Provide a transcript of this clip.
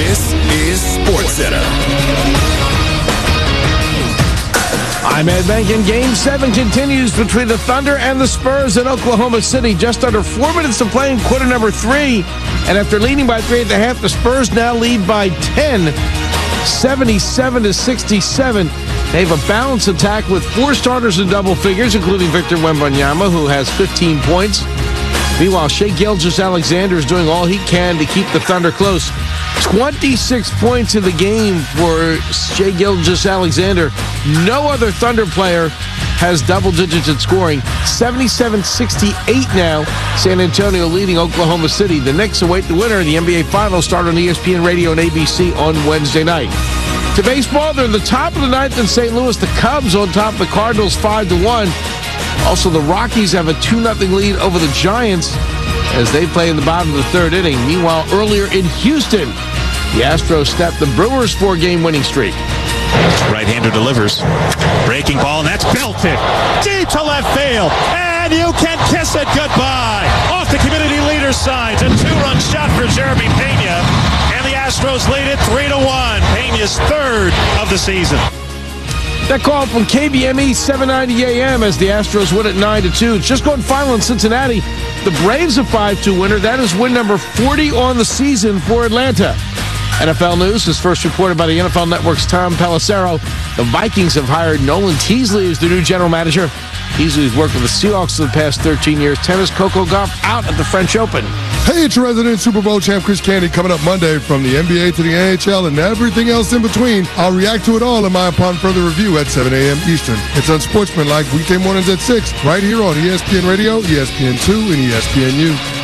This is SportsCenter. I'm Ed Benkin. Game 7 continues between the Thunder and the Spurs in Oklahoma City. Just under 4 minutes to play in quarter number 3. And after leading by 3 at the half, the Spurs now lead by 10, 77-67. They have a balanced attack with 4 starters in double figures, including Victor Wembanyama, who has 15 points. Meanwhile, Shai Gilgeous-Alexander is doing all he can to keep the Thunder close. 26 points in the game for Shai Gilgeous-Alexander. No other Thunder player has double digits in scoring. 77-68 now. San Antonio leading Oklahoma City. The Knicks await the winner of the NBA Finals, start on ESPN Radio and ABC on Wednesday night. To baseball, they're in the top of the ninth in St. Louis. The Cubs on top of the Cardinals 5-1. Also, the Rockies have a 2-0 lead over the Giants as they play in the bottom of the third inning. Meanwhile, earlier in Houston, the Astros snapped the Brewers' 4-game winning streak. Right-hander delivers. Breaking ball, and that's belted deep to left field. And you can kiss it goodbye. Off the community leader signs. A 2-run shot for Jeremy Pena. And the Astros lead it 3-1. Pena's third of the season. That call from KBME 790 AM as the Astros win at 9-2. It's just gone final in Cincinnati. The Braves a 5-2 winner. That is win number 40 on the season for Atlanta. NFL news is first reported by the NFL Network's Tom Pelissero. The Vikings have hired Nolan Teasley as their new general manager. Teasley's worked with the Seahawks for the past 13 years. Tennis, Coco Gauff out at the French Open. Hey, it's your resident Super Bowl champ Chris Candy coming up Monday from the NBA to the NHL and everything else in between. I'll react to it all in my Upon Further Review at 7 a.m. Eastern. It's Unsportsmanlike weekday mornings at 6 right here on ESPN Radio, ESPN2, and ESPNU.